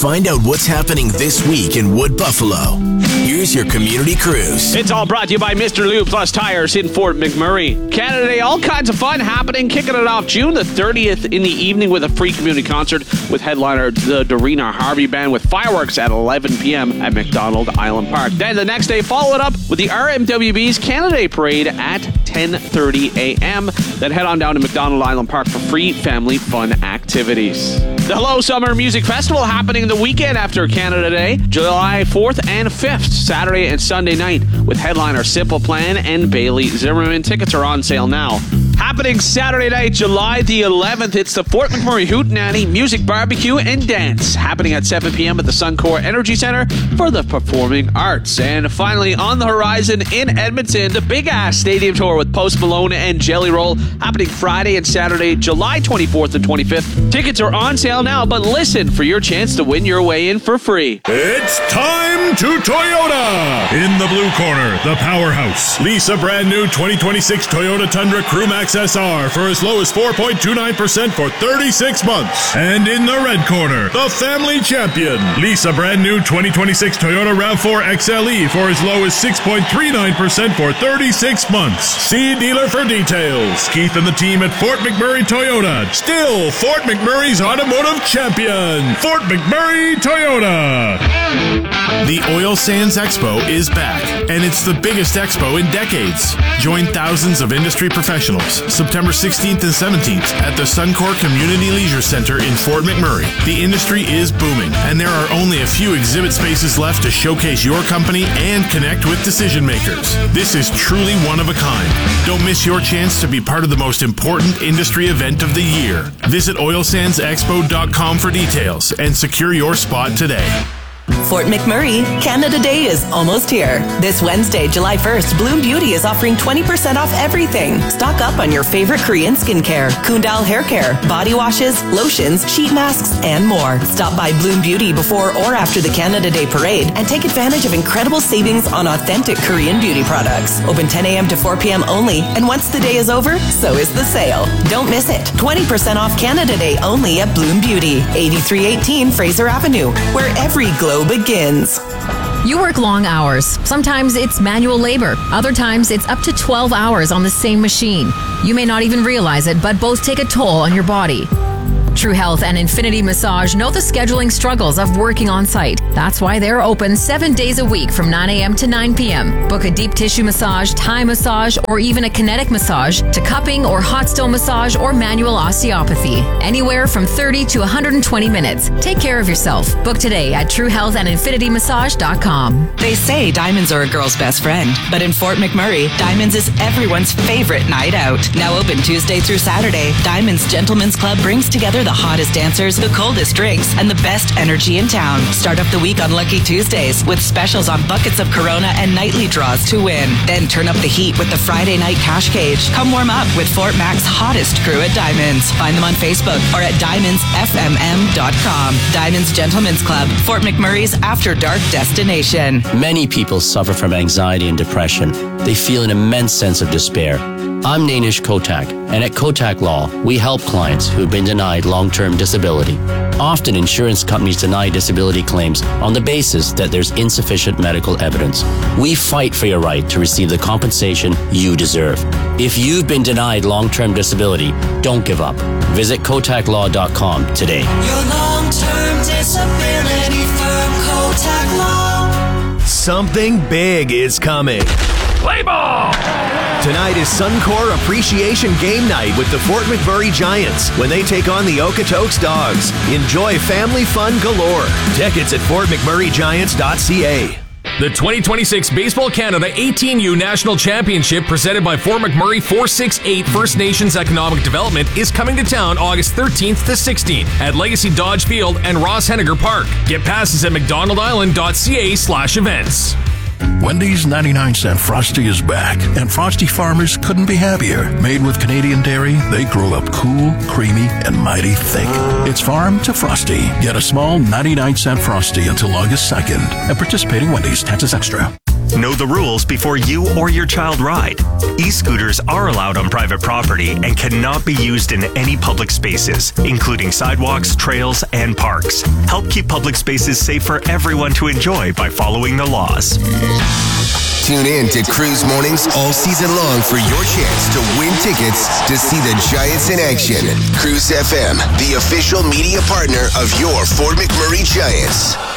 Find out what's happening this week in Wood Buffalo. Here's your community cruise. It's all brought to you by Mr. Lube Plus Tires in Fort McMurray. Canada Day, all kinds of fun happening. Kicking it off June the 30th in the evening with a free community concert with headliner the Dorina Harvey Band with fireworks at 11 p.m. at McDonald Island Park. Then the next day, follow it up with the RMWB's Canada Day Parade at 10:30 a.m. Then head on down to McDonald Island Park for free family fun activities. The Hello Summer Music Festival happening the weekend after Canada Day, July 4th and 5th, Saturday and Sunday night, with headliner Simple Plan and Bailey Zimmerman. Tickets are on sale now. Happening Saturday night, July the 11th, it's the Fort McMurray Hootenanny Music Barbecue and Dance, happening at 7 p.m. at the Suncor Energy Center for the Performing Arts. And finally, on the horizon in Edmonton, the Big Ass Stadium Tour with Post Malone and Jelly Roll, happening Friday and Saturday, July 24th and 25th. Tickets are on sale now, but listen for your chance to win your way in for free. It's time to Toyota! In the blue corner, the powerhouse. Lease a brand new 2026 Toyota Tundra Crew Max SR for as low as 4.29% for 36 months. And in the red corner, the family champion. Lease a brand new 2026 Toyota RAV4 XLE for as low as 6.39% for 36 months. See dealer for details. Keith and the team at Fort McMurray Toyota. Still Fort McMurray's automotive champion. Fort McMurray Toyota. The Oil Sands Expo is back, and it's the biggest expo in decades. Join thousands of industry professionals September 16th and 17th at the Suncor Community Leisure Center in Fort McMurray. The industry is booming, and there are only a few exhibit spaces left to showcase your company and connect with decision makers. This is truly one of a kind. Don't miss your chance to be part of the most important industry event of the year. Visit oilsandsexpo.com for details and secure your spot today. Fort McMurray, Canada Day is almost here. This Wednesday, July 1st, Bloom Beauty is offering 20% off everything. Stock up on your favorite Korean skincare, Kundal hair care, body washes, lotions, sheet masks, and more. Stop by Bloom Beauty before or after the Canada Day Parade and take advantage of incredible savings on authentic Korean beauty products. Open 10 a.m. to 4 p.m. only, and once the day is over, so is the sale. Don't miss it. 20% off Canada Day only at Bloom Beauty, 8318 Fraser Avenue, where every glow begins. You work long hours. Sometimes it's manual labor. Other times it's up to 12 hours on the same machine. You may not even realize it, but both take a toll on your body. True Health and Infinity Massage know the scheduling struggles of working on site. That's why they're open 7 days a week from 9 a.m. to 9 p.m. Book a deep tissue massage, Thai massage, or even a kinetic massage, to cupping or hot stone massage or manual osteopathy. Anywhere from 30 to 120 minutes. Take care of yourself. Book today at truehealthandinfinitymassage.com. They say diamonds are a girl's best friend, but in Fort McMurray, Diamonds is everyone's favorite night out. Now open Tuesday through Saturday, Diamonds Gentlemen's Club brings together the hottest dancers, the coldest drinks, and the best energy in town. Start off the week on Lucky Tuesdays with specials on buckets of Corona and nightly draws to win. Then turn up the heat with the Friday night cash cage. Come warm up with Fort Mac's hottest crew at Diamonds. Find them on Facebook or at diamondsfmm.com. Diamonds Gentlemen's Club, Fort McMurray's after dark destination. Many people suffer from anxiety and depression. They feel an immense sense of despair. I'm Nainish Kotak, and at Kotak Law, we help clients who've been denied long-term disability. Often, insurance companies deny disability claims on the basis that there's insufficient medical evidence. We fight for your right to receive the compensation you deserve. If you've been denied long-term disability, don't give up. Visit KotakLaw.com today. Your long-term disability firm, Kotak Law. Something big is coming. Play ball! Tonight is Suncor Appreciation Game Night with the Fort McMurray Giants when they take on the Okotoks Dogs. Enjoy family fun galore. Tickets at fortmcmurraygiants.ca. The 2026 Baseball Canada 18U National Championship presented by Fort McMurray 468 First Nations Economic Development is coming to town August 13th to 16th at Legacy Dodge Field and Ross Henniger Park. Get passes at mcdonaldisland.ca/events. Wendy's 99-cent Frosty is back, and Frosty farmers couldn't be happier. Made with Canadian dairy, they grow up cool, creamy, and mighty thick. It's farm to Frosty. Get a small 99-cent Frosty until August 2nd. At participating Wendy's, taxes extra. Know the rules before you or your child ride. E-scooters are allowed on private property and cannot be used in any public spaces, including sidewalks, trails, and parks. Help keep public spaces safe for everyone to enjoy by following the laws. Tune in to Cruise Mornings all season long for your chance to win tickets to see the Giants in action. Cruise FM, the official media partner of your Fort McMurray Giants.